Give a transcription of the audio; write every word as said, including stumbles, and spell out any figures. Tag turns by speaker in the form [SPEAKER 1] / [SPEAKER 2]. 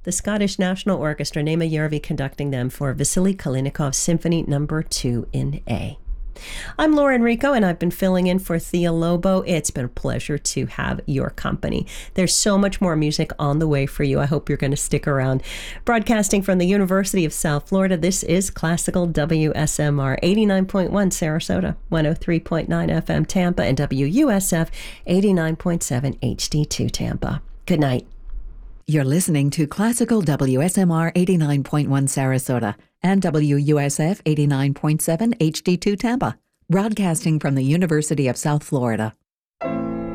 [SPEAKER 1] the Scottish National Orchestra, Nema Järvi conducting them for Vasily Kalinikov Symphony Number two in A. I'm Laura Enrico, and I've been filling in for Thea Lobo. It's been a pleasure to have your company. There's so much more music on the way for you. I hope you're going to stick around. Broadcasting from the University of South Florida, this is Classical W S M R eighty-nine point one Sarasota, one oh three point nine F M Tampa, and W U S F eighty-nine point seven H D two Tampa. Good night.
[SPEAKER 2] You're listening to Classical W S M R eighty-nine point one Sarasota and W U S F eighty-nine point seven H D two Tampa, broadcasting from the University of South Florida.